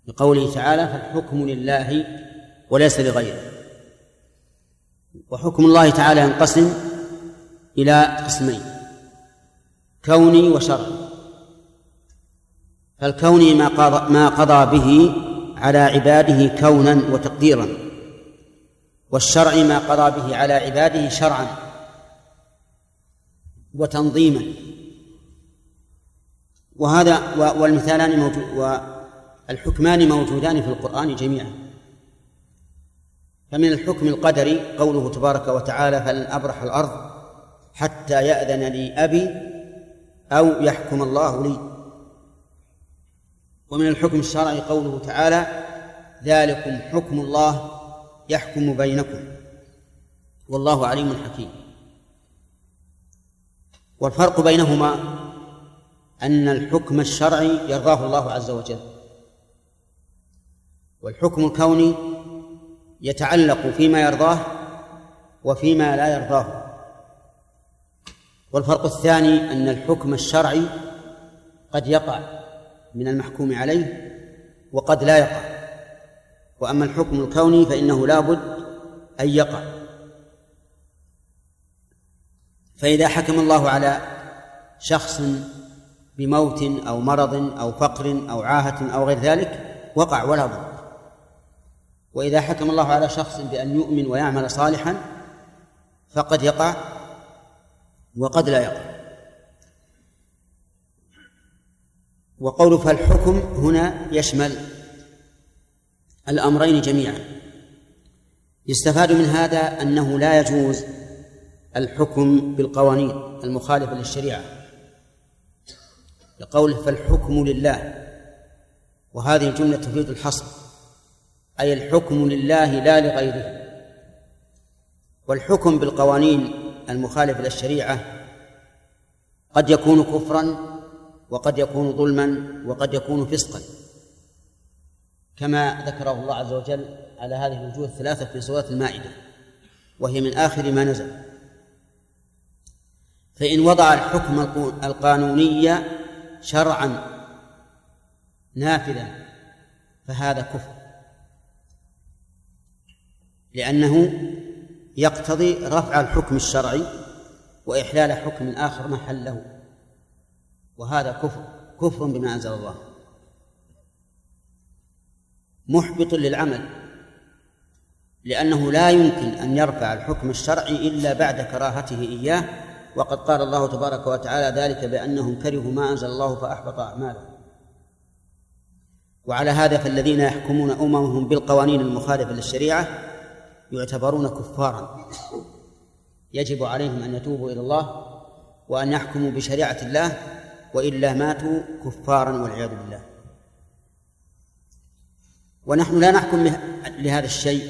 لقوله تعالى: فالحكم لله وليس لغيره. وحكم الله تعالى ينقسم إلى قسمين: كوني وشرعي. فالكوني ما قضى به على عباده كونا وتقديرا، والشرعي ما قضى به على عباده شرعا وتنظيما. وهذا والمثالان والحكمان موجودان في القرآن جميعا. فمن الحكم القدري قوله تبارك وتعالى: فلن أبرح الأرض حتى يأذن لي أبي أو يحكم الله لي. ومن الحكم الشرعي قوله تعالى: ذلكم حكم الله يحكم بينكم والله عليم حكيم. والفرق بينهما أن الحكم الشرعي يرضاه الله عز وجل، والحكم الكوني يتعلق فيما يرضاه وفيما لا يرضاه. والفرق الثاني أن الحكم الشرعي قد يقع من المحكوم عليه وقد لا يقع، وأما الحكم الكوني فإنه لا بد أن يقع. فإذا حكم الله على شخص بموت أو مرض أو فقر أو عاهة أو غير ذلك وقع ولا بد. وإذا حكم الله على شخص بأن يؤمن ويعمل صالحا فقد يقع وقد لا يقع. وقول فالحكم هنا يشمل الأمرين جميعا. يستفاد من هذا أنه لا يجوز الحكم بالقوانين المخالفة للشريعة، لقوله فالحكم لله، وهذه الجملة تفيد الحصر، أي الحكم لله لا لغيره. والحكم بالقوانين المخالفة للشريعة قد يكون كفرا وقد يكون ظلما وقد يكون فسقا، كما ذكره الله عز وجل على هذه الوجوه الثلاثة في سورة المائدة، وهي من آخر ما نزل. فإن وضع الحكم القانوني شرعا نافذا فهذا كفر، لأنه يقتضي رفع الحكم الشرعي وإحلال حكم آخر محله، وهذا كفر بما أنزل الله، محبط للعمل، لأنه لا يمكن أن يرفع الحكم الشرعي إلا بعد كراهته إياه. وقد قال الله تبارك وتعالى: ذلك بأنهم كرهوا ما أنزل الله فأحبط أعمالهم. وعلى هذا فالذين يحكمون أممهم بالقوانين المخالفة للشريعة يعتبرون كفارا، يجب عليهم أن يتوبوا إلى الله وأن يحكموا بشريعة الله، وإلا ماتوا كفارا والعياذ بالله. ونحن لا نحكم لهذا الشيء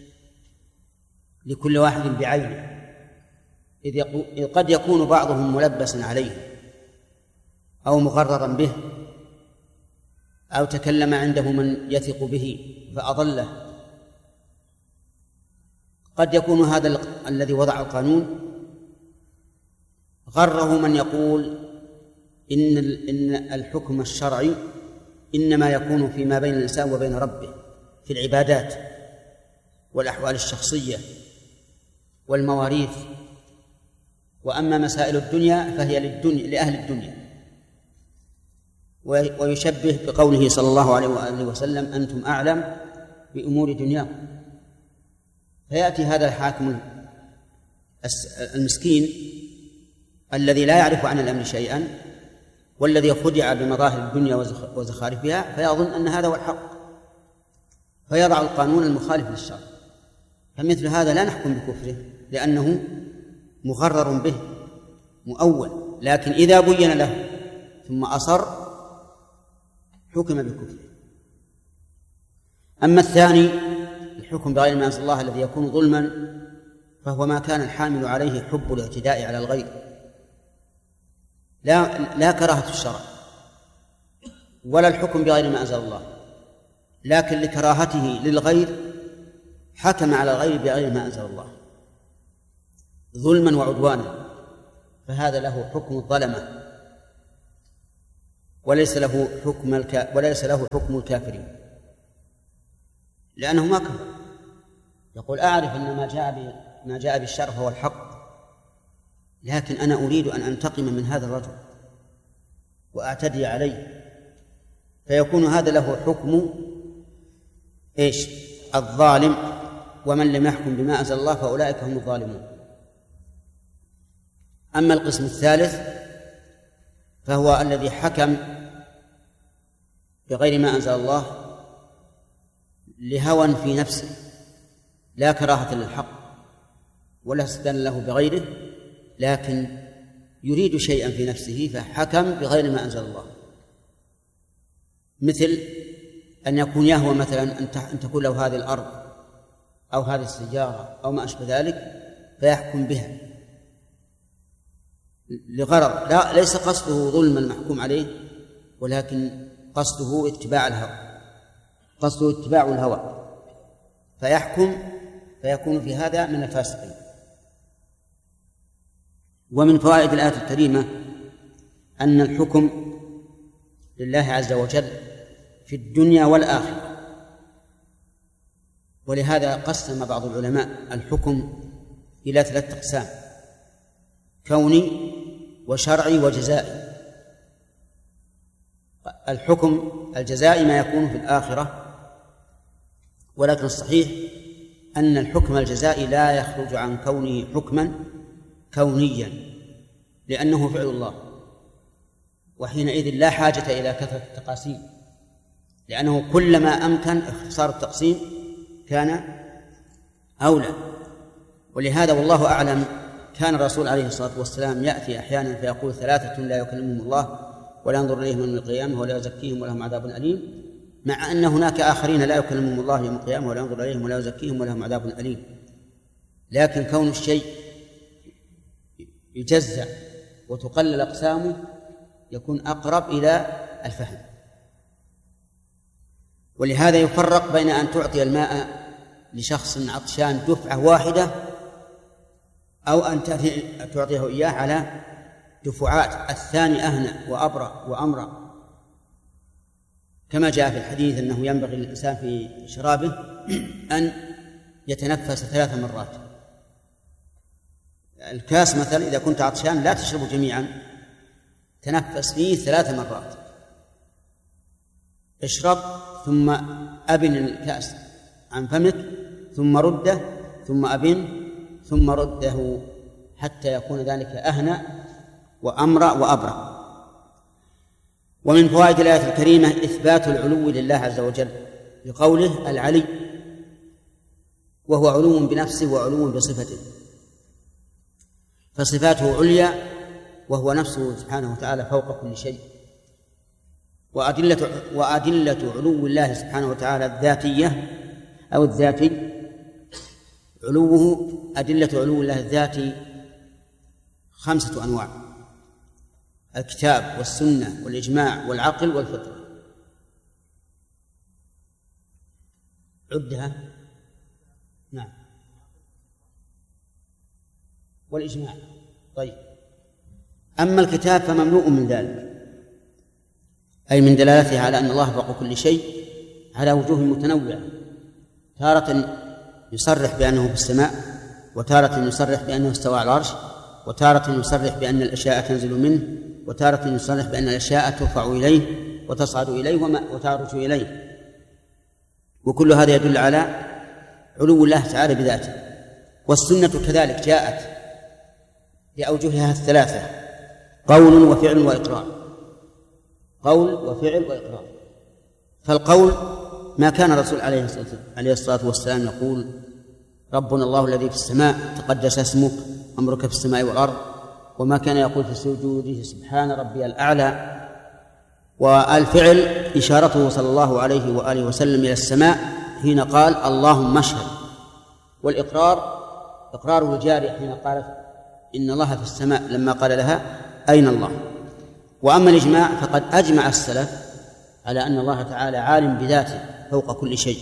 لكل واحد بعينه، إذ قد يكون بعضهم ملبسا عليه أو مغررا به أو تكلم عنده من يثق به فأضله. قد يكون هذا الذي وضع القانون غره من يقول إن الحكم الشرعي إنما يكون فيما بين الإنسان وبين ربه في العبادات والأحوال الشخصية والمواريث، وأما مسائل الدنيا فهي لأهل الدنيا. ويشبه بقوله صلى الله عليه وآله وسلم: أنتم أعلم بأمور دنياكم. فيأتي هذا الحاكم المسكين الذي لا يعرف عن الأمر شيئا والذي خدع بمظاهر الدنيا وزخارفها فيظن أن هذا هو الحق، فيضع القانون المخالف للشرع. فمثل هذا لا نحكم بكفره لأنه مغرر به مؤول، لكن إذا بين له ثم أصر حكم بكفره. أما الثاني الحكم بغير ما أنزل الله الذي يكون ظلما فهو ما كان الحامل عليه حب الاعتداء على الغير، لا كراهة الشرع ولا الحكم بغير ما أنزل الله، لكن لكراهته للغير حكم على الغير بغير ما أنزل الله ظلما وعدوانا، فهذا له حكم الظلمة وليس له حكم الكافرين. لأنه ما كفر، يقول أعرف أن ما جاء بالشرع هو الحق، لكن أنا أريد أن أنتقم من هذا الرجل وأعتدي عليه، فيكون هذا له حكم إيش؟ الظالم، ومن لم يحكم بما أنزل الله فأولئك هم الظالمون. أما القسم الثالث فهو الذي حكم بغير ما أنزل الله لهوى في نفسه، لا كراهة للحق ولا استدلال له بغيره، لكن يريد شيئا في نفسه فحكم بغير ما أنزل الله، مثل أن يكون يهوى مثلا أن تكون له هذه الأرض أو هذه السيارة أو ما أشبه ذلك، فيحكم بها لغرض ليس قصده ظلم المحكوم عليه، ولكن قصده اتباع الهوى، فيحكم فيكون في هذا من الفاسقين. ومن فوائد الآية الكريمة أن الحكم لله عز وجل في الدنيا والآخرة، ولهذا قسم بعض العلماء الحكم إلى 3 أقسام: كوني وشرعي وجزائي. الحكم الجزائي ما يكون في الآخرة، ولكن الصحيح أن الحكم الجزائي لا يخرج عن كونه حكما كونيا، لأنه فعل الله، وحينئذ لا حاجة إلى كثرة التقاسيم، لأنه كلما أمكن اختصار التقسيم كان أولى. ولهذا والله أعلم كان الرسول عليه الصلاة والسلام يأتي أحيانا فيقول 3 لا يكلمهم الله ولا ينظر إليهم يوم القيامة ولا يزكيهم ولهم عذاب أليم، مع أن هناك آخرين لا يكلمهم الله يوم القيامة ولا ينظر إليهم ولا يزكيهم ولهم عذاب أليم. لكن كون الشيء يجزأ وتقلل أقسامه يكون أقرب إلى الفهم. ولهذا يفرق بين أن تعطي الماء لشخص عطشان دفعة واحدة أو أن تعطيه إياه على دفعات، الثاني أهنأ وأبرأ وأمرأ، كما جاء في الحديث أنه ينبغي للإنسان في شرابه أن يتنفس 3 مرات. الكاس مثلا إذا كنت عطشان لا تشربه جميعا، تنفس فيه 3 مرات، اشرب ثم أبن الكأس عن فمك ثم رده ثم أبن ثم رده حتى يكون ذلك أهنأ وأمرأ وأبرأ. ومن فوائد الآية الكريمة إثبات العلو لله عز وجل بقوله العلي، وهو علو بنفسه وعلو بصفته، فصفاته عليا وهو نفسه سبحانه وتعالى فوق كل شيء. وأدلة علو الله سبحانه وتعالى الذاتية أو الذاتي، أدلة علو الله الذاتي 5 أنواع: الكتاب والسنة والإجماع والعقل والفطرة. عدها. نعم. والإجماع. طيب، أما الكتاب فمملوء من ذلك، أي من دلالته على أن الله فوق كل شيء على وجوه متنوعة، تارة يصرح بأنه في السماء، وتارة يصرح بأنه استوى على العرش، وتارة يصرح بأن الأشياء تنزل منه، وتارة يصرح بأن الأشياء ترفع إليه وتصعد إليه وتعرج إليه، وكل هذا يدل على علو الله تعالى بذاته. والسنة كذلك جاءت بأوجهها 3: قول وفعل وإقرار. قول وفعل وإقرار. فالقول ما كان الرسول عليه الصلاة والسلام يقول ربنا الله الذي في السماء تقدس اسمك أمرك في السماء والأرض، وما كان يقول في سجوده سبحان ربي الأعلى. والفعل إشارته صلى الله عليه وآله وسلم إلى السماء حين قال اللهم اشهد. والإقرار إقراره الجاري حين قالت إن الله في السماء لما قال لها أين الله. وأما الإجماع فقد أجمع السلف على أن الله تعالى عالم بذاته فوق كل شيء،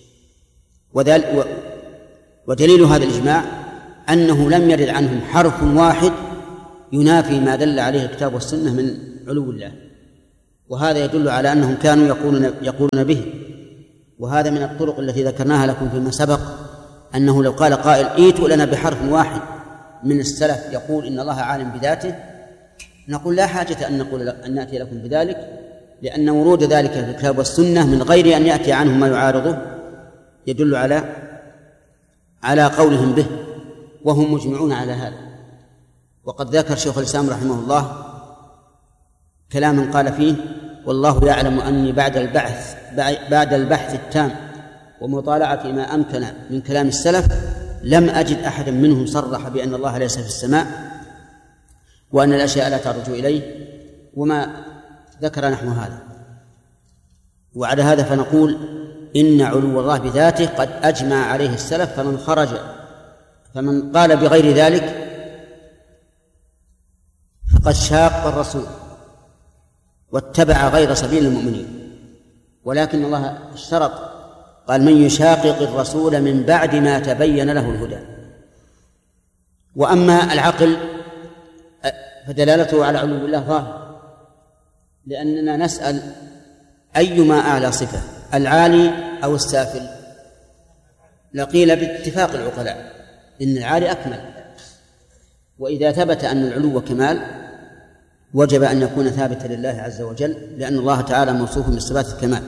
ودليل هذا الإجماع أنه لم يرد عنهم حرف واحد ينافي ما دل عليه الكتاب والسنة من علو الله، وهذا يدل على أنهم كانوا يقولون به وهذا من الطرق التي ذكرناها لكم فيما سبق، أنه لو قال قائل ائتوا لنا بحرف واحد من السلف يقول إن الله عالم بذاته، نقول لا حاجة أن نأتي لكم بذلك، لأن ورود ذلك في الكتاب والسنة من غير أن يأتي عنه ما يعارضه يدل على قولهم به، وهم مجمعون على هذا. وقد ذكر شيخ الإسلام رحمه الله كلاما قال فيه: والله يعلم أني بعد البحث التام ومطالعة ما أمكن من كلام السلف لم أجد أحدا منهم صرح بأن الله ليس في السماء وأن الأشياء لا ترجع إليه، وما ذكر نحن هذا. وعلى هذا فنقول إن علو الله بذاته قد أجمع عليه السلف، فمن قال بغير ذلك فقد شاق الرسول واتبع غير سبيل المؤمنين. ولكن الله اشترط، قال: من يشاقق الرسول من بعد ما تبين له الهدى. وأما العقل فدلالته على علو الله ظاهر، لأننا نسأل أيما أعلى صفة، العالي أو السافل؟ لقيل باتفاق العقلاء إن العالي أكمل، وإذا ثبت أن العلو كمال وجب أن يكون ثابتا لله عز وجل، لأن الله تعالى موصوف بصفات الكمال.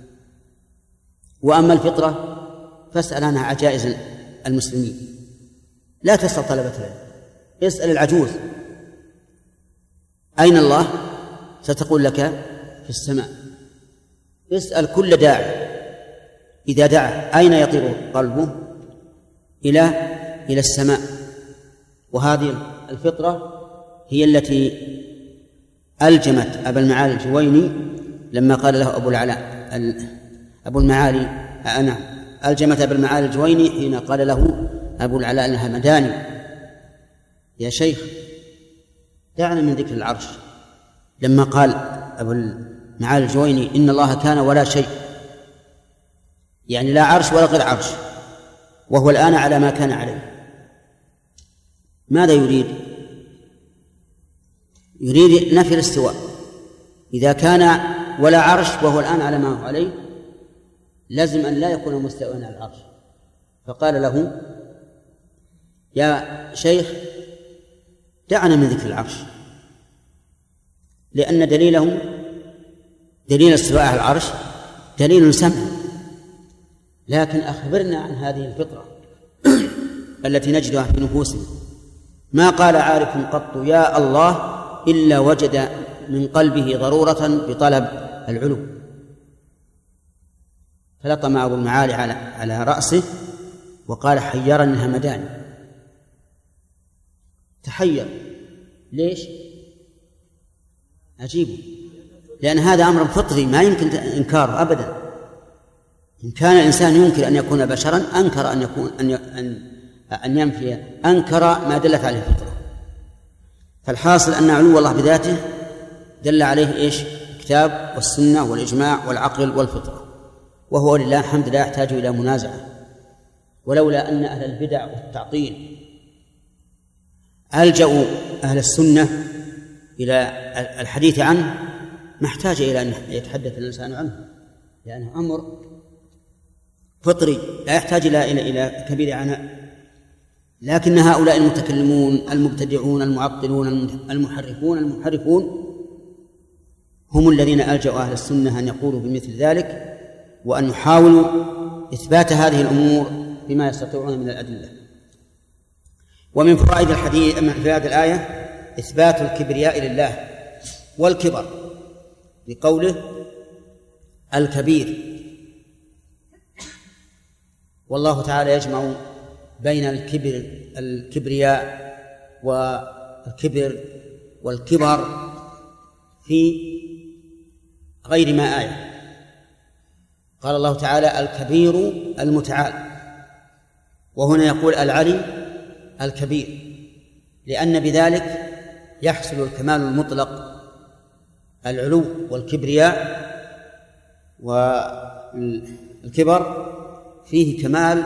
وأما الفطرة فاسأل عنها عجائز المسلمين، لا تسأل طلبة العلم، اسأل العجوز أين الله؟ ستقول لك في السماء. اسأل كل داعي إذا دعا أين يطير قلبه؟ إلى السماء. وهذه الفطرة هي التي ألجمت أبا المعالي الجويني لما قال له أبو المعالي ألجمت أبا المعالي الجويني حين قال له أبو العلاء الهمداني: يا شيخ دعنا من ذكر العرش. لما قال أبو المعالي الجويني: إن الله كان ولا شيء، يعني لا عرش ولا غير عرش، وهو الآن على ما كان عليه. ماذا يريد؟ يريد نفي الاستواء. إذا كان ولا عرش وهو الآن على ما هو عليه لازم أن لا يكون مستوى على العرش. فقال له: يا شيخ دعنا من ذكر العرش، لأن دليل استواء على العرش دليل سمع، لكن أخبرنا عن هذه الفطرة التي نجدها في نفوسنا. ما قال عارف قط يا الله إلا وجد من قلبه ضرورة بطلب العلو. فلطم أبو المعالي على رأسه وقال: حيرني الهمداني. تحير. ليش؟ عجيب، لأن هذا أمر فطري ما يمكن إنكاره أبدا. إن كان الإنسان ينكر أن يكون بشرا أنكر أن ينفي، أنكر ما دلت عليه الفطرة. فالحاصل أن علو الله بذاته دل عليه إيش؟ الكتاب والسنة والإجماع والعقل والفطرة، وهو لله الحمد لا يحتاج إلى منازعة. ولولا أن أهل البدع والتعطيل ألجأوا أهل السنة إلى الحديث عنه ما احتاج إلى أن يتحدث الإنسان عنه، لأنه أمر فطري لا يحتاج إلى كبير عناء. لكن هؤلاء المتكلمون المبتدعون المعطلون المحرفون هم الذين ألجأوا أهل السنة أن يقولوا بمثل ذلك، وأن يحاولوا إثبات هذه الأمور بما يستطيعون من الأدلة. ومن فوائد الحديث من فوائد الآية إثبات الكبرياء لله والكبر بقوله الكبير، والله تعالى يجمع بين الكبرياء والكبر والكبر في غير ما آية. قال الله تعالى الكبير المتعال، وهنا يقول العلي الكبير، لأن بذلك يحصل الكمال المطلق، العلو والكبرياء والكبر فيه كمال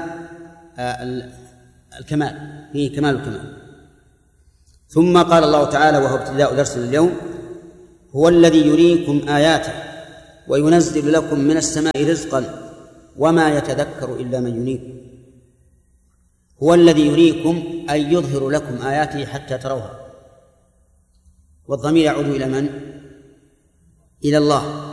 الكمال. ثم قال الله تعالى وهو ابتداء درسنا اليوم: هو الذي يريكم آياته وينزل لكم من السماء رزقا وما يتذكر إلا من ينيب. هو الذي يريكم أن يظهر لكم آياته حتى تروها، والضمير يعود إلى من؟ إلى الله.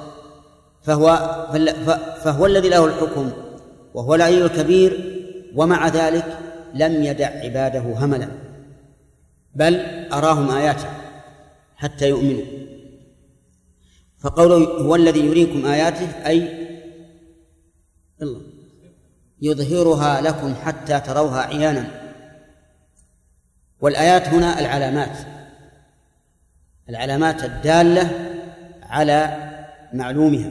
فهو الذي له الحكم وهو العلي الكبير، ومع ذلك لم يدع عباده هملا، بل أراهم آياته حتى يؤمنوا. فقوله هو الذي يريكم آياته أي الله يظهرها لكم حتى تروها عيانا. والآيات هنا العلامات الدالة على معلومها،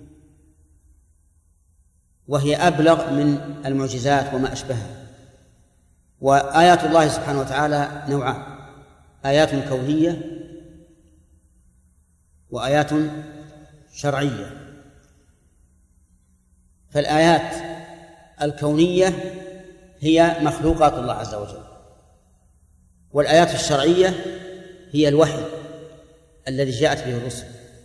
وهي أبلغ من المعجزات وما أشبهها. وآيات الله سبحانه وتعالى نوعان: آيات كونية وآيات شرعية. فالآيات الكونية هي مخلوقات الله عز وجل، والآيات الشرعية هي الوحي الذي جاءت به الرسل.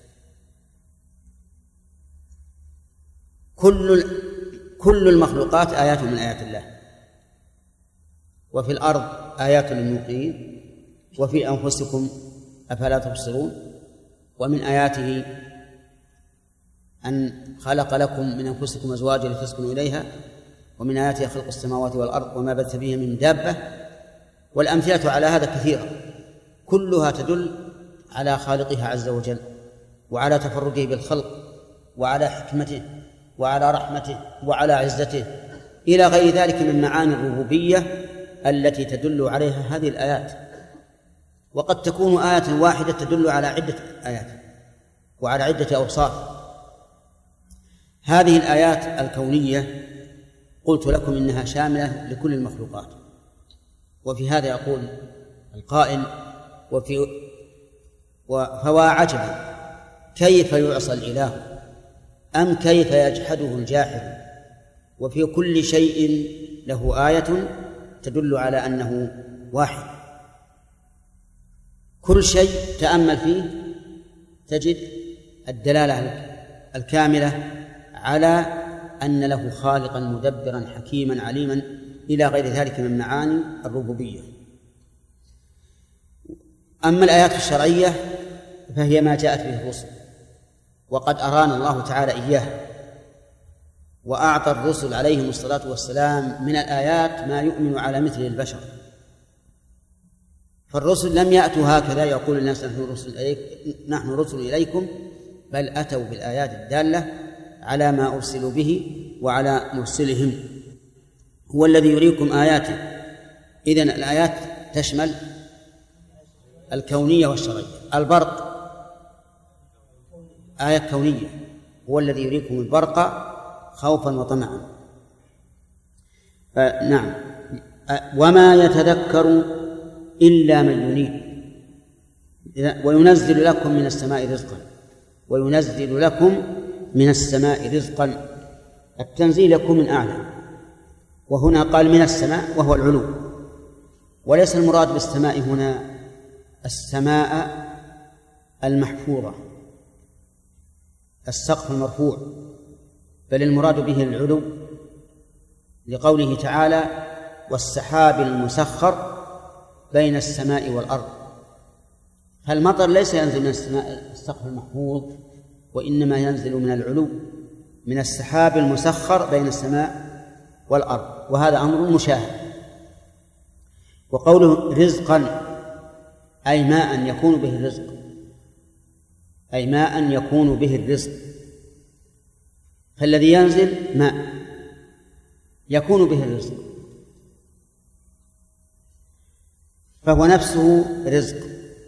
كل المخلوقات آيات من آيات الله. وفي الأرض آيات للموقنين وفي أنفسكم أفلا تبصرون. ومن آياته أن خلق لكم من أنفسكم أزواجا لتسكنوا إليها، ومن آياته خلق السماوات والأرض وما بث فيها من دابة. والأمثلة على هذا كثيرة، كلها تدل على خالقها عز وجل وعلى تفرده بالخلق وعلى حكمته وعلى رحمته وعلى عزته إلى غير ذلك من معاني الربوبية التي تدل عليها هذه الآيات. وقد تكون آية واحدة تدل على عدة آيات وعلى عدة أوصاف. هذه الآيات الكونية قلت لكم إنها شاملة لكل المخلوقات. وفي هذا يقول القائل: فوا عجبا كيف يعصى الإله أم كيف يجحده الجاحد، وفي كل شيء له آية تدل على أنه واحد. كل شيء تأمل فيه تجد الدلالة الكاملة على أن له خالقا مدبرا حكيما عليما إلى غير ذلك من معاني الربوبية. أما الآيات الشرعية فهي ما جاءت به الرسل، وقد أرانا الله تعالى إياها، وأعطى الرسل عليهم الصلاة والسلام من الآيات ما يؤمن على مثل البشر. فالرسل لم يأتوا هكذا يقول الناس نحن رسل إليكم، بل أتوا بالآيات الدالة على ما أرسلوا به وعلى مرسلهم. هو الذي يريكم آياته. إذن الآيات تشمل الكونية والشرعية. البرق آية كونية، هو الذي يريكم البرق خوفا وطمعا. نعم. وما يتذكر إلا من ينيب. وينزل لكم من السماء رزقا، وينزل لكم من السماء رزقا. التنزيل يكون من أعلى، وهنا قال من السماء وهو العلو، وليس المراد بالسماء هنا السماء المحفوظة السقف المرفوع، بل المراد به العلو، لقوله تعالى: والسحاب المسخر بين السماء والأرض. فالمطر ليس ينزل من السماء السقف المحفوظ، وإنما ينزل من العلو، من السحاب المسخر بين السماء والأرض، وهذا أمر مشاهد. وقوله رزقا أي ماء يكون به الرزق، أي ماء يكون به الرزق. فالذي ينزل ماء يكون به الرزق، فهو نفسه رزق.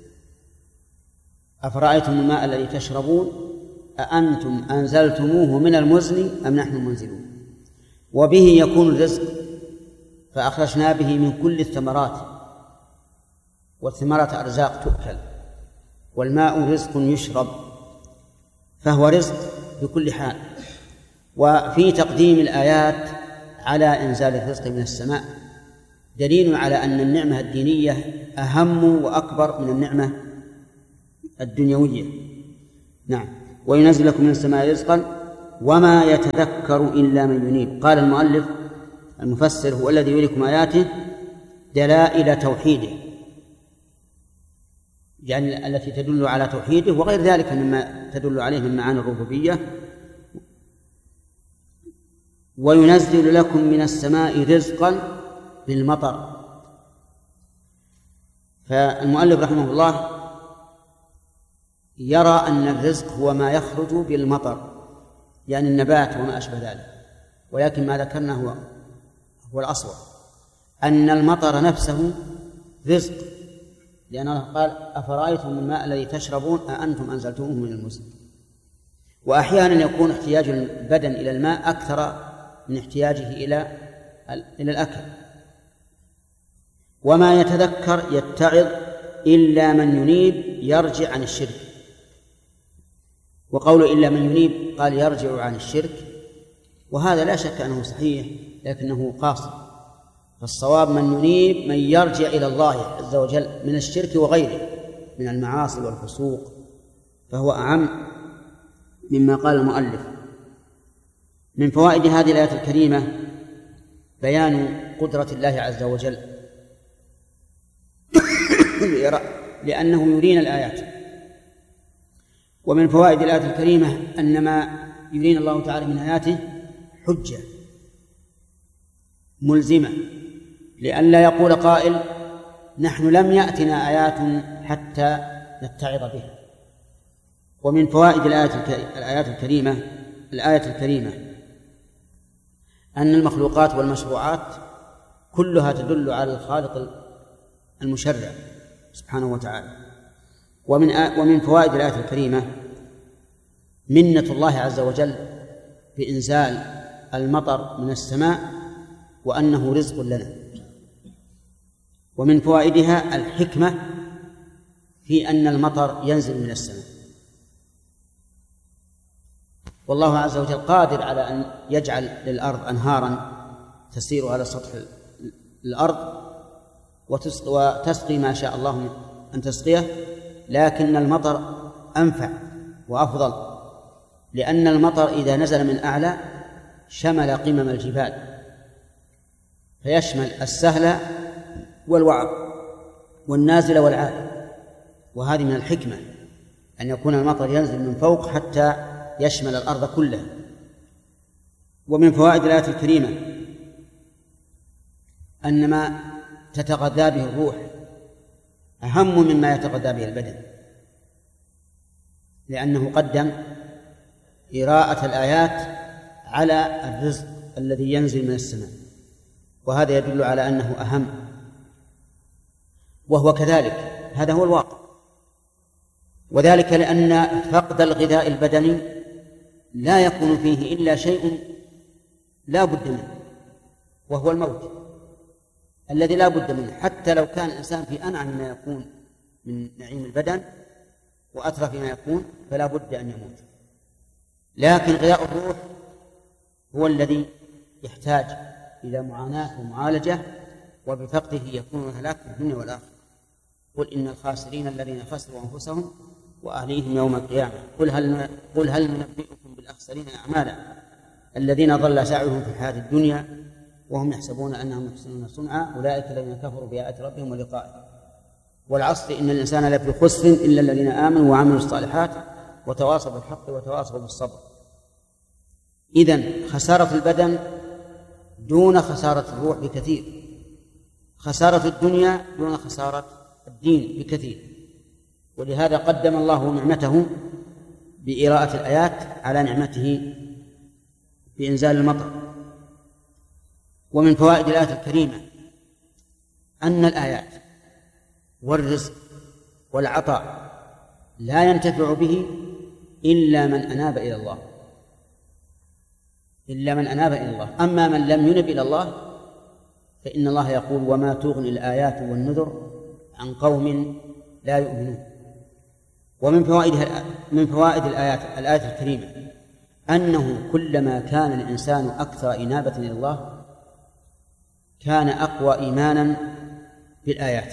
أفرأيتم الماء الذي تشربون أأنتم أنزلتموه من المزن أم نحن المنزلون. وبه يكون الرزق، فأخرجنا به من كل الثمرات، والثمرات أرزاق تؤكل، والماء رزق يشرب، فهو رزق بكل حال. وفي تقديم الآيات على إنزال الرزق من السماء دليل على أن النعمة الدينية أهم وأكبر من النعمة الدنيوية. نعم. وينزل لكم من السماء رزقا وما يتذكر إلا من ينيب. قال المؤلف المفسر: هو الذي يريكم آياته دلائل توحيده، يعني التي تدل على توحيده وغير ذلك مما تدل عليه من معاني الربوبية. وينزل لكم من السماء رزقا بالمطر. فالمؤلف رحمه الله يرى أن الرزق هو ما يخرج بالمطر، يعني النبات وما أشبه ذلك، ولكن ما ذكرنا هو الأصوب، أن المطر نفسه رزق، لأن الله قال: أفرأيتم الماء الذي تشربون أأنتم أنزلتموه من المزن. وأحيانا يكون احتياج البدن إلى الماء أكثر من احتياجه إلى الأكل. وما يتذكر يتعظ إلا من ينيب يرجع عن الشرك. وقول إلا من ينيب قال يرجع عن الشرك، وهذا لا شك أنه صحيح لكنه قاصر، فالصواب من ينيب من يرجع إلى الله عز وجل من الشرك وغيره من المعاصي والفسوق، فهو أعم مما قال المؤلف. من فوائد هذه الآية الكريمة بيان قدرة الله عز وجل لأنه يرينا الآيات. ومن فوائد الآية الكريمة أن ما يرينا الله تعالى من آياته حجة ملزمة، لئلا يقول قائل: نحن لم يأتنا آيات حتى نتعظ بها. ومن فوائد الآية الكريمة أن المخلوقات والمشروعات كلها تدل على الخالق المشرع سبحانه وتعالى. ومن فوائد الآية الكريمة منة الله عز وجل بإنزال المطر من السماء وأنه رزق لنا. ومن فوائدها الحكمة في أن المطر ينزل من السماء، والله عز وجل قادر على أن يجعل للأرض أنهارا تسير على سطح الأرض وتسقي ما شاء الله أن تسقيه، لكن المطر أنفع وأفضل، لأن المطر إذا نزل من أعلى شمل قمم الجبال، فيشمل السهل والوعر والنازل والعالي. وهذه من الحكمة أن يكون المطر ينزل من فوق حتى يشمل الأرض كلها. ومن فوائد الآية الكريمة أن ما تتغذى به الروح أهم مما يتغذى به البدن، لأنه قدم قراءة الآيات على الرزق الذي ينزل من السماء، وهذا يدل على أنه أهم، وهو كذلك، هذا هو الواقع. وذلك لأن فقد الغذاء البدني لا يكون فيه إلا شيء لا بد منه، وهو الموت الذي لا بد منه. حتى لو كان الإنسان في أنعم ما يكون من نعيم البدن وأترف ما يكون فلا بد أن يموت، لكن غذاء الروح هو الذي يحتاج إلى معاناة ومعالجة، وبفقده يكون هلاك في الدنيا والآخرة. قل إن الخاسرين الذين خسروا أنفسهم وأهليهم يوم القيامة قل هل ننبئكم بالأخسرين أعمالا الذين ضل سعيهم في الحياة الدنيا وهم يحسبون أنهم يحسنون صنعا أولئك الذين كفروا بآيات ربهم ولقائه والعصر إن الإنسان لفي خسر إلا الذين آمنوا وعملوا الصالحات وتواصوا بالحق وتواصوا بالصبر. إذن خسارة البدن دون خسارة الروح بكثير، خسارة الدنيا دون خسارة الدين بكثير، ولهذا قدم الله نعمته بإراءة الآيات على نعمته بإنزال المطر. ومن فوائد الآية الكريمة أن الآيات والرزق والعطاء لا ينتفع به إلا من أناب إلى الله، أما من لم ينب إلى الله فإن الله يقول وما تغني الآيات والنذر عن قوم لا يؤمنون. ومن فوائد الآية الكريمة أنه كلما كان الإنسان أكثر إنابة إلى الله كان أقوى إيمانا بالآيات،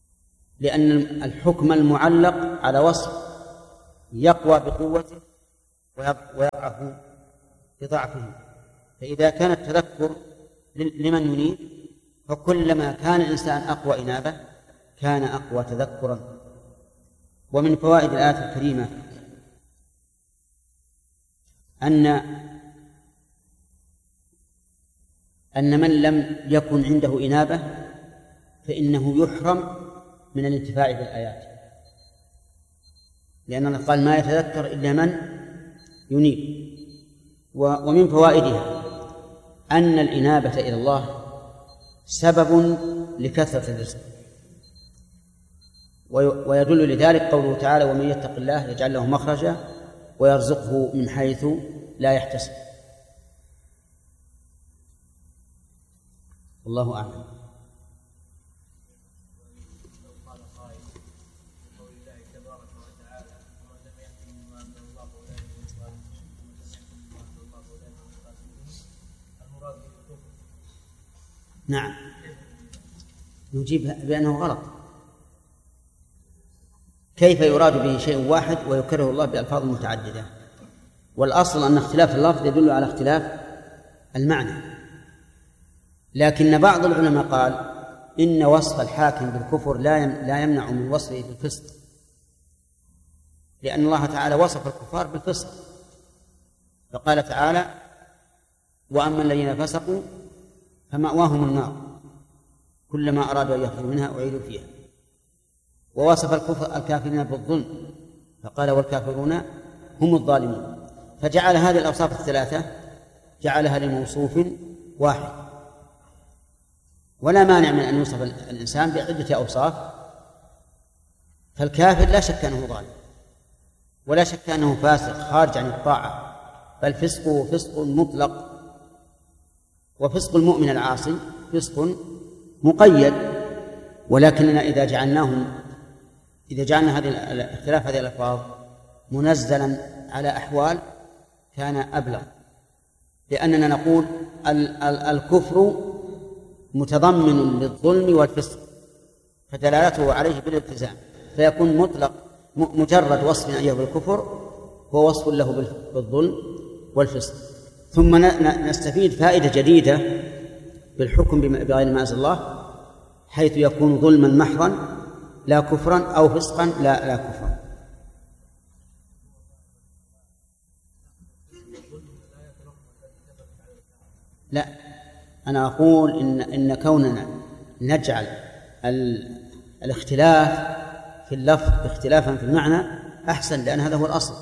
لأن الحكم المعلق على وصف يقوى بقوته ويضعف بضعفه. فإذا كان التذكر لمن ينيب فكلما كان الإنسان أقوى إنابة كان أقوى تذكرا. ومن فوائد الآية الكريمة أن من لم يكن عنده إنابة فإنه يحرم من الانتفاع بالآيات، لأن الله قال ما يتذكر إلا من ينيب. ومن فوائدها أن الإنابة إلى الله سبب لكثرة الرزق، ويدل لذلك قوله تعالى ومن يتق الله يجعل له مخرجا ويرزقه من حيث لا يحتسب. والله أعلم. نعم، نجيب بأنه غلط. كيف يراد به شيء واحد ويكره الله بألفاظ متعددة؟ والأصل أن اختلاف اللفظ يدل على اختلاف المعنى، لكن بعض العلماء قال إن وصف الحاكم بالكفر لا يمنع من وصفه بالفسق، لأن الله تعالى وصف الكفار بالفسق، فقال تعالى وأما الذين فسقوا فمأواهم النار كلما أرادوا أن يخرجوا منها أعيدوا فيها. ووصف الكافرين بالظلم فقال والكافرون هم الظالمون، فجعل هذه الأوصاف الثلاثة جعلها لموصوف واحد. ولا مانع من أن يوصف الإنسان بعدة أوصاف، فالكافر لا شك أنه ظالم ولا شك أنه فاسق خارج عن الطاعة، بل فسقه فسق مطلق، وفسق المؤمن العاصي فسق مقيد. ولكننا إذا جعلنا اختلاف هذه الألفاظ منزلا على أحوال كان أبلغ، لأننا نقول الكفر متضمن للظلم والفسق فدلالته عليه بالالتزام، فيكون مطلق مجرد وصف إياه بالكفر هو وصف له بالظلم والفسق. ثم نستفيد فائدة جديدة بالحكم بغير ما أنزل الله، حيث يكون ظلما محضا لا كفرا أو فسقا لا كفرا. لا، أنا أقول إن كوننا نجعل الاختلاف في اللفظ اختلافا في المعنى أحسن، لأن هذا هو الأصل.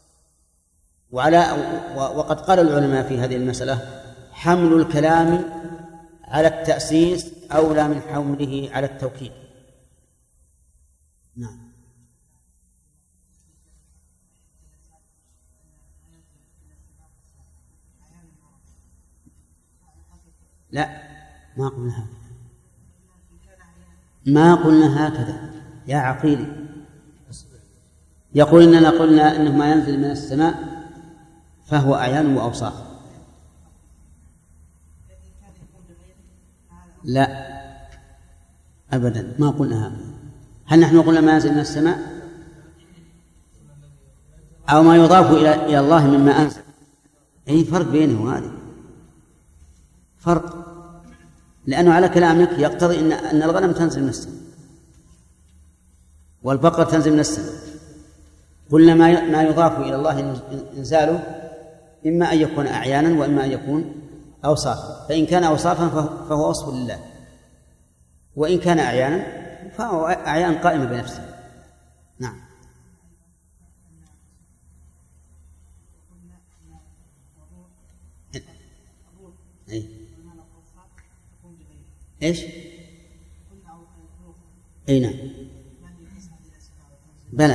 وقد قال العلماء في هذه المسألة حمل الكلام على التأسيس أولى من حمله على التوكيد. نعم. لا، ما قلنا هكذا يا عقيلي. يقول إننا قلنا إنه ما ينزل من السماء فهو أعيان وأوصاف. لا أبدا، ما قلنا هكذا. هل نحن قلنا ما ينزل من السماء أو ما يضاف إلى الله مما أنزل؟ أي فرق بينه وهذه فرق، لأنه على كلامك يقتضي أن الغنم تنزل من السماء والبقرة تنزل من السماء. قلنا ما يضاف إلى الله إنزاله إما أن يكون أعيانا وإما أن يكون أوصافا، فإن كان أوصافا فهو وصف لله، وإن كان أعيانا فهو أعيان قائمة بنفسه. نعم. إيش؟ أي نعم، بلى،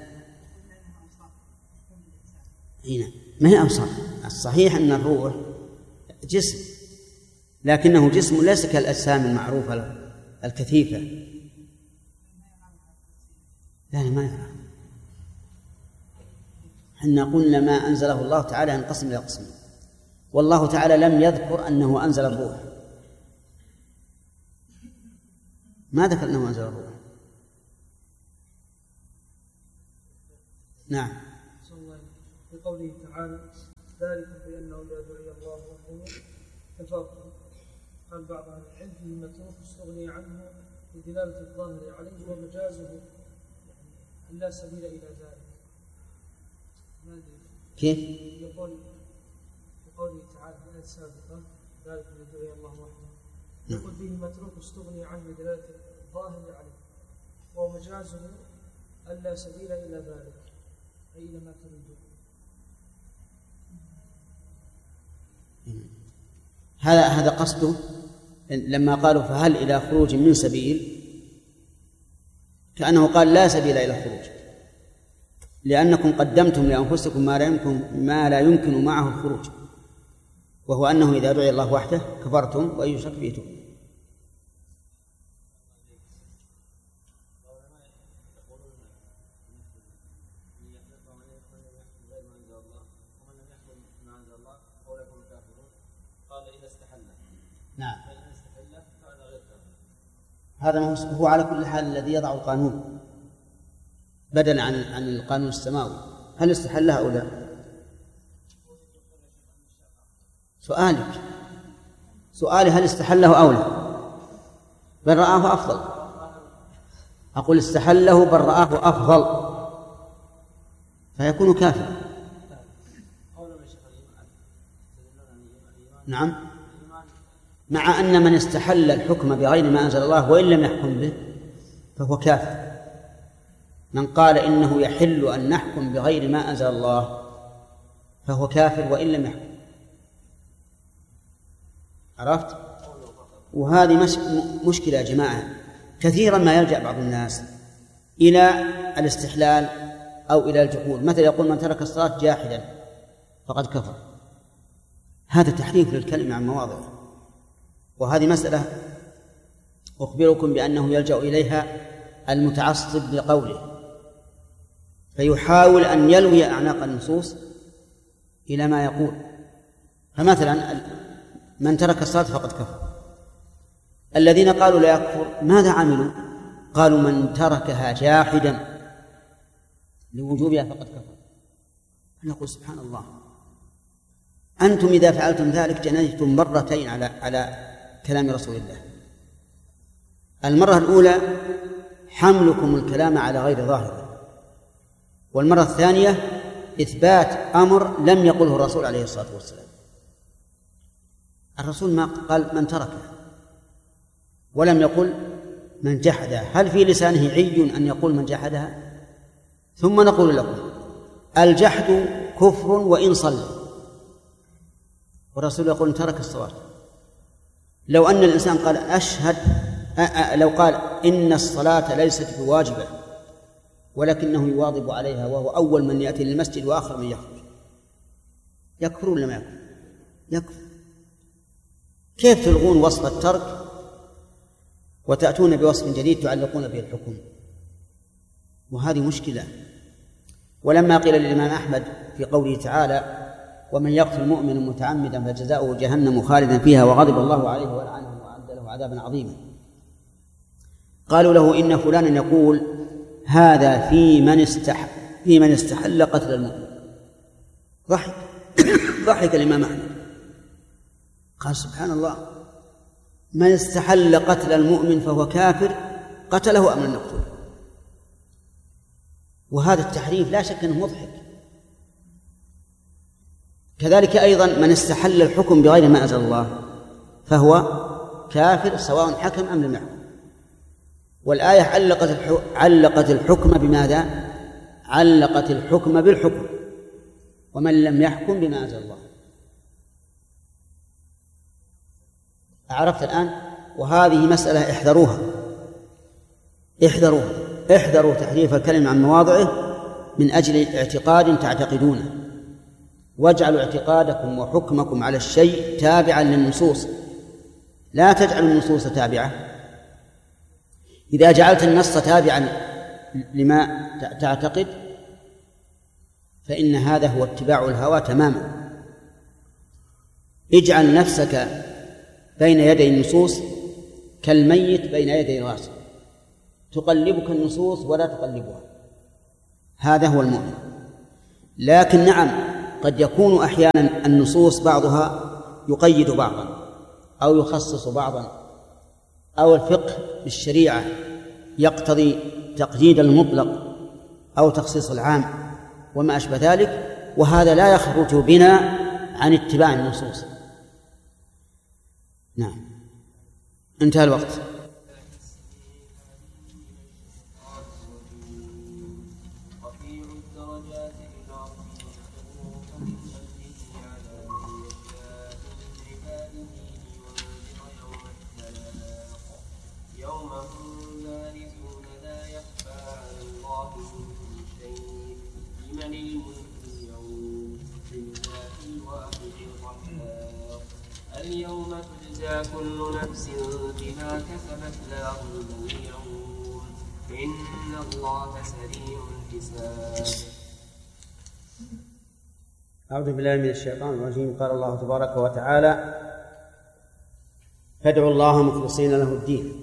أي نعم، ما هي أوصاف. الصحيح أن الروح جسم، لكنه جسم ليس كالأجسام المعروفة الكثيفة. لا ما يفعل. حنا قلنا ما أنزله الله تعالى ينقسم إلى قسمين، والله تعالى لم يذكر أنه أنزل الروح، ما ذكر أنه أنزل الروح. نعم. في قوله تعالى تعالى ذلك بأنه لا دعي الله وحده كفرتم. قال بعض أهل العلم فيه متروك استغني عنه بدلالة الظاهر عليه ومجازه أن لا سبيل إلى ذلك. كيف؟ يقول في قوله تعالى في الآية السابقة ذلك بأنه دعي الله وحده، يقول فيه متروك استغني عنه بدلالة الظاهر عليه ومجازه أن لا سبيل إلى ذلك أي إلى ما تريدون. هذا قصده لما قالوا فهل إلى خروج من سبيل، كأنه قال لا سبيل إلى الخروج، لأنكم قدمتم لأنفسكم ما لا يمكن معه الخروج، وهو أنه إذا دعي الله وحده كفرتم وأي شك فيه تؤمنون. نعم، هذا هو على كل حال الذي يضع القانون بدلا عن القانون السماوي. هل استحلها أو لا؟ سؤالي هل استحله أو لا؟ بل رآه أفضل. أقول استحله بل رآه أفضل فيكون كافرا. نعم، مع أن من استحل الحكم بغير ما أنزل الله وإن لم يحكم به فهو كافر. من قال إنه يحل أن نحكم بغير ما أنزل الله فهو كافر وإن لم يحكم. عرفت؟ وهذه مشكلة يا جماعة. كثيرا ما يلجأ بعض الناس إلى الاستحلال أو إلى الجحود، مثل يقول من ترك الصلاة جاحدا فقد كفر. هذا تحريف للكلمة عن مواضعه، وهذه مسألة أخبركم بأنه يلجأ إليها المتعصب لقوله، فيحاول أن يلوي أعناق النصوص إلى ما يقول. فمثلا من ترك الصلاة فقد كفر، الذين قالوا لا يكفر ماذا عملوا؟ قالوا من تركها جاحدا لوجوبها فقد كفر. نقول سبحان الله، أنتم إذا فعلتم ذلك جنيتم مرتين على كلام رسول الله. المرة الأولى حملكم الكلام على غير ظاهره، والمرة الثانية إثبات أمر لم يقله الرسول عليه الصلاة والسلام. الرسول ما قال من تركها ولم يقل من جحدها. هل في لسانه عي أن يقول من جحدها؟ ثم نقول لكم الجحد كفر وإن صلى، والرسول يقول من ترك الصلاة. لو أن الإنسان قال أشهد، لو قال إن الصلاة ليست بواجبة ولكنه يواظب عليها وهو أول من يأتي للمسجد وآخر من يخرج، يكفر ولا ما يكفر؟ يكفر. كيف تلغون وصف الترك وتأتون بوصف جديد تعلقون به الحكم؟ وهذه مشكلة. ولما قيل للإمام أحمد في قوله تعالى ومن يقتل مؤمنا متعمدا فجزاؤه جهنم خالدا فيها وغضب الله عليه ولعنه وأعد له عذابا عظيما، قالوا له إن فلانا يقول هذا في من استحل قتل المؤمن. ضحك الإمام أحمد قال سبحان الله، من استحل قتل المؤمن فهو كافر قتله أم لم يقتله؟ وهذا التحريف لا شك أنه مضحك. كذلك أيضا من استحل الحكم بغير ما أنزل الله فهو كافر سواء حكم أم لم يحكم. والآية علقت الحكم بماذا؟ علقت الحكم بالحكم، ومن لم يحكم بما أنزل الله. عرفت الآن؟ وهذه مسألة احذروا تحريف الكلمة عن مواضعه من أجل اعتقاد تعتقدونه، واجعلوا اعتقادكم وحكمكم على الشيء تابعا للنصوص، لا تجعلوا النصوص تابعة. إذا جعلت النص تابعا لما تعتقد فإن هذا هو اتباع الهوى تماما. اجعل نفسك بين يدي النصوص كالميت بين يدي راسه، تقلبك النصوص ولا تقلبها، هذا هو المؤمن. لكن نعم، قد يكون أحيانا النصوص بعضها يقيد بعضا أو يخصص بعضا، أو الفقه بالشريعة يقتضي تقييد المطلق أو تخصيص العام وما أشبه ذلك، وهذا لا يخرج بنا عن اتباع النصوص. نعم، انتهى الوقت. اليوم تجزى كل نفس بما كسبت لا ظلم اليوم إن الله سريع الحساب. أعوذ بالله من الشيطان الرجيم. قال الله تبارك وتعالى: فادعوا الله مخلصين له الدين.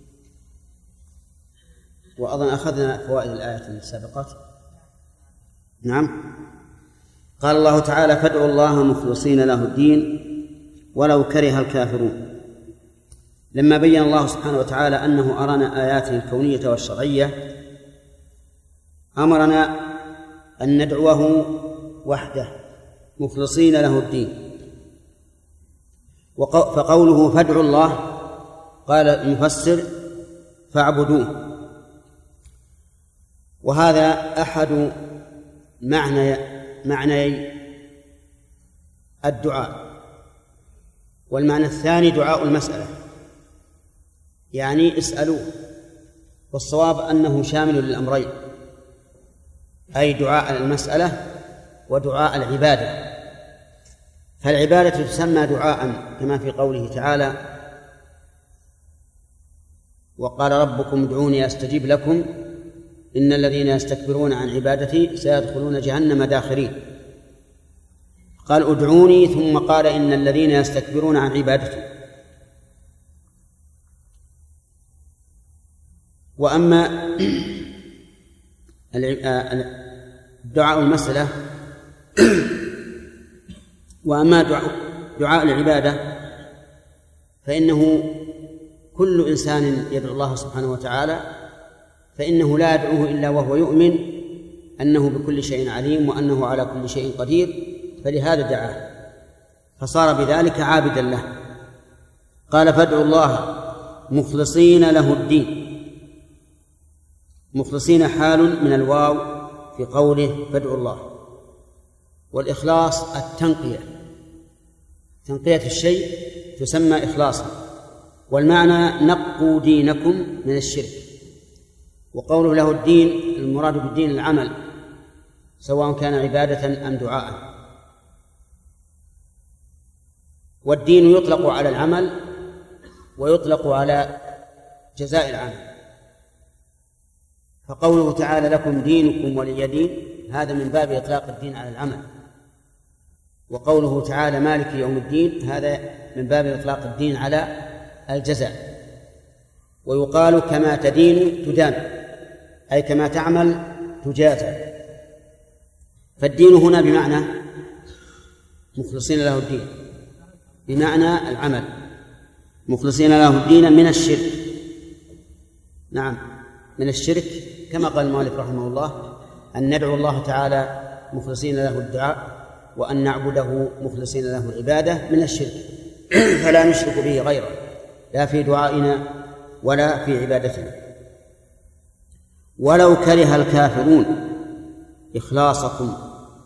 وأظن أخذنا فوائد الآية السابقة. نعم، قال الله تعالى: فادعوا الله مخلصين له الدين ولو كره الكافرون. لما بين الله سبحانه وتعالى أنه أرانا آياته الكونية والشرعية أمرنا أن ندعوه وحده مخلصين له الدين. فقوله فادعوا الله قال المفسر فاعبدوه، وهذا أحد معنى الدعاء. والمعنى الثاني دعاء المسألة، يعني اسألوه، والصواب أنه شامل للأمرين، أي دعاء المسألة ودعاء العبادة. فالعبادة تسمى دعاء كما في قوله تعالى: وقال ربكم ادعوني أستجب لكم إن الذين يستكبرون عن عبادتي سيدخلون جهنم داخرين. قال ادعوني ثم قال إن الذين يستكبرون عن عبادتي. وأما دعاء المسألة وأما دعاء العبادة فإنه كل إنسان يدعو الله سبحانه وتعالى فإنه لا يدعوه إلا وهو يؤمن أنه بكل شيء عليم وأنه على كل شيء قدير، فلهذا دعاه فصار بذلك عابدا له. قال فادعوا الله مخلصين له الدين. مخلصين حال من الواو في قوله فادعوا الله. والإخلاص التنقية، تنقية الشيء تسمى إخلاصا، والمعنى نقوا دينكم من الشرك. وقوله له الدين المراد بالدين العمل سواء كان عبادة أم دعاء. والدين يطلق على العمل ويطلق على جزاء العمل. فقوله تعالى لكم دينكم ولي دين هذا من باب إطلاق الدين على العمل، وقوله تعالى مالك يوم الدين هذا من باب إطلاق الدين على الجزاء. ويقال كما تدين تدان، أي كما تعمل تجازى. فالدين هنا بمعنى مخلصين له الدين بمعنى العمل، مخلصين له الدين من الشرك. نعم، من الشرك كما قال المؤلف رحمه الله أن ندعو الله تعالى مخلصين له الدعاء وأن نعبده مخلصين له العبادة من الشرك، فلا نشرك به غيره لا في دعائنا ولا في عبادتنا. ولو كره الكافرون إخلاصكم،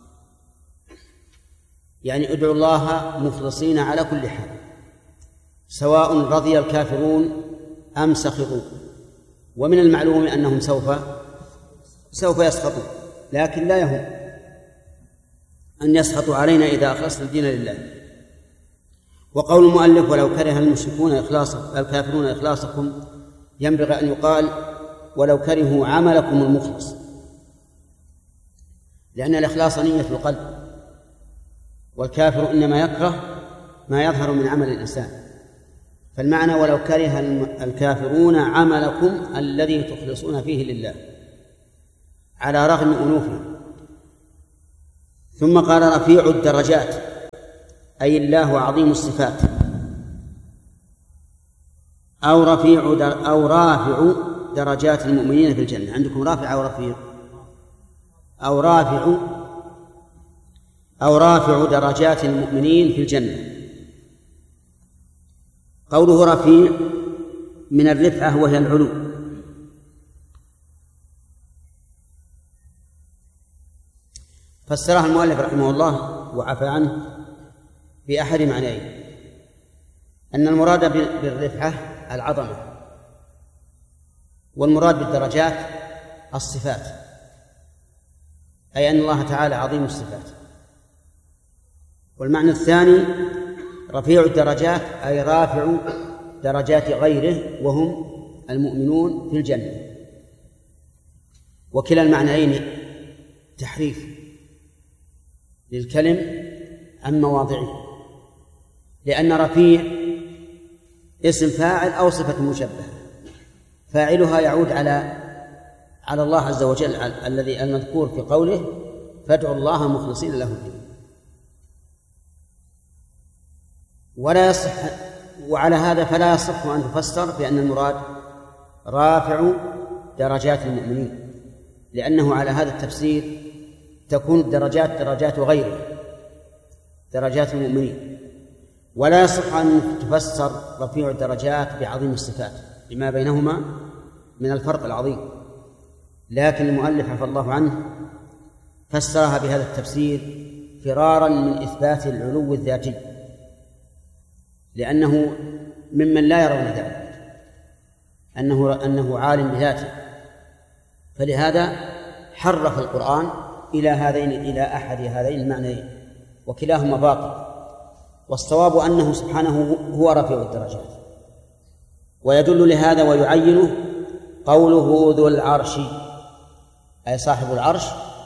يعني ادعوا الله مخلصين على كل حال، سواء رضي الكافرون أم سخطوا. ومن المعلوم أنهم سوف يسخطوا، لكن لا يهم أن يسخطوا علينا إذا أخلصنا الدين لله. وقول المؤلف ولو كره المشركون الكافرون إخلاصكم ينبغي أن يقال ولو كرهوا عملكم المخلص، لأن الإخلاص نية القلب، والكافر إنما يكره ما يظهر من عمل الإنسان. فالمعنى ولو كره الكافرون عملكم الذي تخلصون فيه لله على رغم أنوفهم. ثم قال رفيع الدرجات أي الله عظيم الصفات، أو رافع درجات المؤمنين في الجنة. عندكم رافع أو رفيع؟ أو رافع درجات المؤمنين في الجنة. قوله رفيع من الرفعة وهي العلو، فسرها المؤلف رحمه الله وعفى عنه بأحد معنيين: أن المراد بالرفعة العظمة، والمراد بالدرجات الصفات، أي أن الله تعالى عظيم الصفات. والمعنى الثاني رفيع الدرجات أي رافع درجات غيره وهم المؤمنون في الجنة. وكلا المعنيين تحريف للكلم عن مواضعه، لأن رفيع اسم فاعل أو صفة مشبهة، فاعلها يعود على الله عز وجل الذي المذكور في قوله فادعوا الله مخلصين له الدين. ولا يصح، وعلى هذا فلا يصح أن تفسر بأن المراد رافع درجات المؤمنين، لأنه على هذا التفسير تكون الدرجات درجات غيره، درجات المؤمنين. ولا يصح أن تفسر رفيع الدرجات بعظيم الصفات لما بينهما من الفرق العظيم، لكن المؤلف عفى الله عنه فسرها بهذا التفسير فرارا من إثبات العلو الذاتي، لأنه ممن لا يرون ذلك أنه عالم بذاته، فلهذا حرف القرآن إلى أحد هذين المعنيين، وكلاهما باطل. والصواب أنه سبحانه هو رفيع الدرجات. ويدل لهذا ويعينه قوله ذو العرش، أي صاحب العرش،